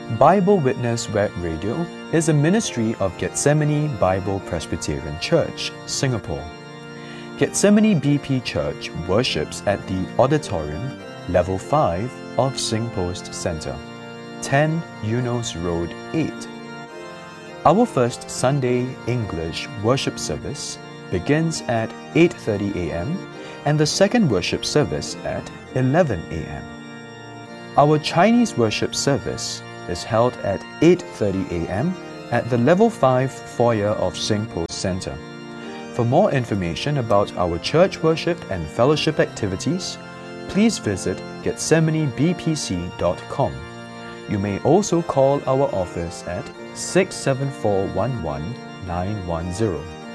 Bible Witness Web Radio is a ministry of Gethsemane Bible Presbyterian Church, Singapore. Gethsemane BP Church worships at the Auditorium, Level 5 of Singpost Centre, 10 Eunos Road 8. Our first Sunday English worship service begins at 8:30 a.m. and the second worship service at 11 a.m. Our Chinese worship service is held at 8:30 a.m. at the Level 5 foyer of Singpost Centre. For more information about our church worship and fellowship activities, please visit gethsemanebpc.com. You may also call our office at 674 11 910.